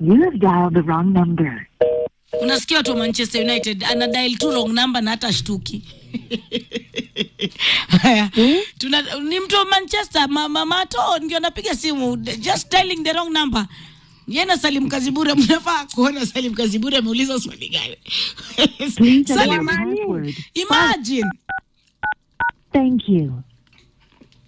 You have dialed the wrong number. Unasikia watu wa Manchester United ana dial tu wrong number na hata shtuki. Haya. Ni mtu wa Manchester mama to ndio anapiga simu just dialing the wrong number. Yena Salim Kazibure mnafaa kuona Salim Kazibure ameuliza swali gani. Please Salim, password. imagine. Thank you.